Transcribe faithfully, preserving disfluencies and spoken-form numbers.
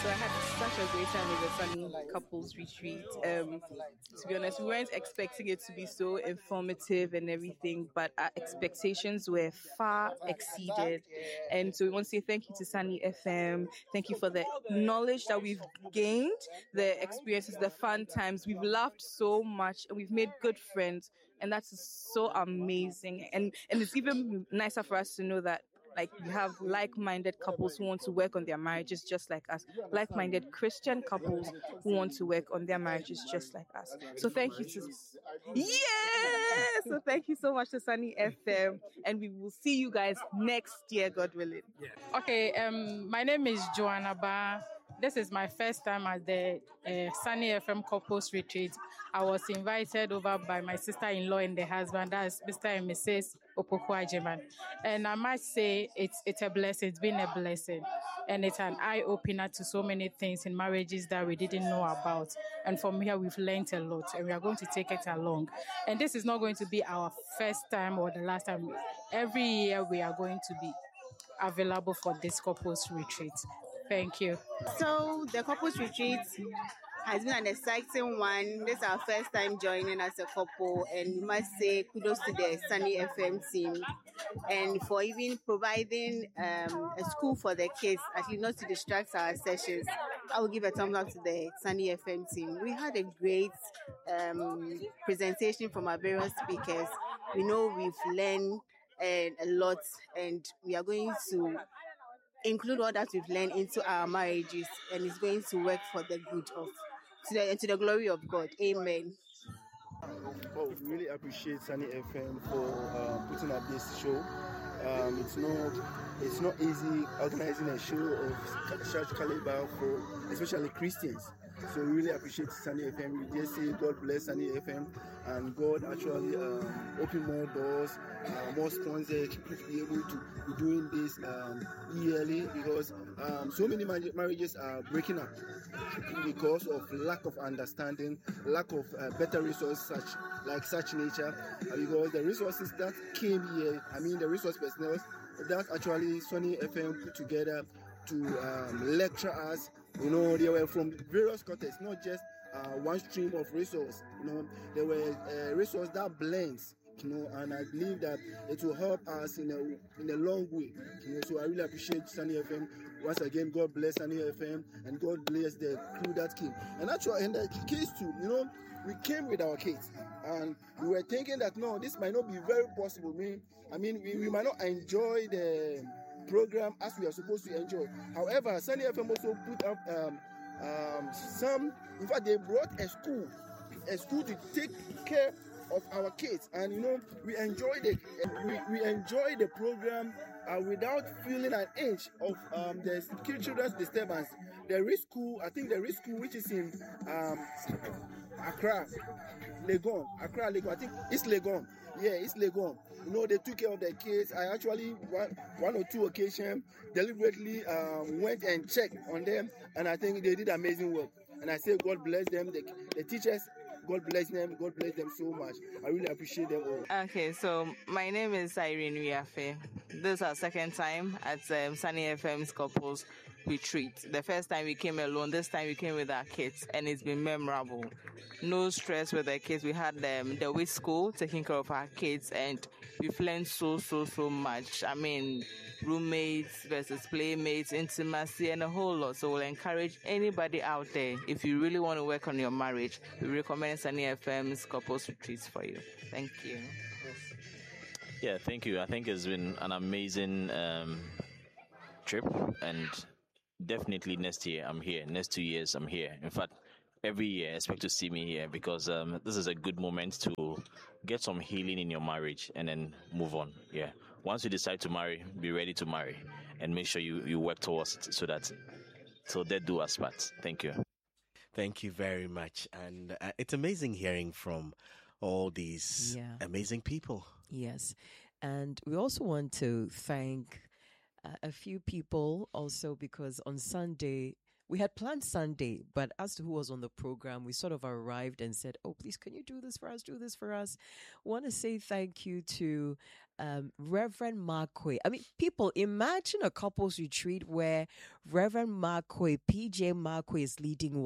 So I had such a great time with the Sunny Couples Retreat. Um, to be honest, we weren't expecting it to be so informative and everything, but our expectations were far exceeded. And so we want to say thank you to Sunny F M. Thank you for the knowledge that we've gained, the experiences, the fun times. We've laughed so much and we've made good friends. And that's so amazing. And, and it's even nicer for us to know that like we have like-minded couples who want to work on their marriages just like us, like-minded Christian couples who want to work on their marriages just like us. So thank you to yeah. So thank you so much to Sunny F M, and we will see you guys next year, God willing. Okay, um, my name is Joanna Ba. This is my first time at the uh, Sunny F M Couples Retreat. I was invited over by my sister-in-law and the husband, that's Mister and Missus Opoku Ajiman. And I must say, it's it's a blessing. It's been a blessing. And it's an eye-opener to so many things in marriages that we didn't know about. And from here, we've learned a lot, and we are going to take it along. And this is not going to be our first time or the last time. Every year, we are going to be available for this couples retreat. Thank you. So the couples retreat has been an exciting one. This is our first time joining as a couple, and we must say kudos to the Sunny F M team and for even providing um, a school for the kids, at least not to distract our sessions. I will give a thumbs up to the Sunny F M team. We had a great um, presentation from our various speakers. We know we've learned uh, a lot, and we are going to include all that we've learned into our marriages, and it's going to work for the good of, to the, and to the glory of God. Amen. Oh, we really appreciate Sunny F M for uh, putting up this show. Um, it's not it's not easy organizing a show of such caliber for especially Christians. So we really appreciate Sunny F M. We just say God bless Sunny F M, and God actually um, open more doors, uh, more sponsors to be able to be doing this um, yearly, because um, so many marriages are breaking up because of lack of understanding, lack of uh, better resources such like such nature, uh, because the resources that came here, I mean the resource personnel that actually Sunny F M put together to um, lecture us. You know, they were from various contexts, not just uh, one stream of resource. You know, there were uh, resource that blends. You know, and I believe that it will help us in a in a long way. You know, so I really appreciate Sunny F M. Once again, God bless Sunny F M, and God bless the crew that came. And actually, and the kids too. You know, we came with our kids, and we were thinking that no, this might not be very possible. I mean, I mean, we, we might not enjoy the program as we are supposed to enjoy. However, Sunny F M also put up um, um, some. In fact, they brought a school, a school to take care of our kids, and you know, we enjoy the we, we enjoy the program uh, without feeling an inch of um, the children's disturbance. There is school, I think there is school which is in um, Accra, Legon, Accra, Legon. I think it's Legon. Yeah, it's Legon. You know, they took care of their kids. I actually one, one or two occasions deliberately um, went and checked on them, and I think they did amazing work. And I say God bless them. The, the teachers, God bless them. God bless them so much. I really appreciate them all. Okay, so my name is Irene Riafe. This is our second time at um, Sunny F M's Couples Retreat. The first time we came alone, this time we came with our kids, and it's been memorable. No stress with the kids. We had um, the WIT school taking care of our kids, and we've learned so, so, so much. I mean, roommates versus playmates, intimacy, and a whole lot. So we'll encourage anybody out there, if you really want to work on your marriage, we recommend Sunny F M's Couples Retreats for you. Thank you. Yes. Yeah, thank you. I think it's been an amazing um, trip, and definitely next year I'm here. Next two years I'm here. In fact, every year expect to see me here, because um, this is a good moment to get some healing in your marriage and then move on. Yeah. Once you decide to marry, be ready to marry, and make sure you, you work towards it so that till death do us part. Thank you. Thank you very much. And uh, it's amazing hearing from all these yeah. amazing people. Yes. And we also want to thank uh, a few people also, because on Sunday, we had planned Sunday, but as to who was on the program, we sort of arrived and said, oh, please, can you do this for us? Do this for us. Want to say thank you to um, Reverend Markwe. I mean, people, imagine a couples retreat where Reverend Markwe, P J Markwe is leading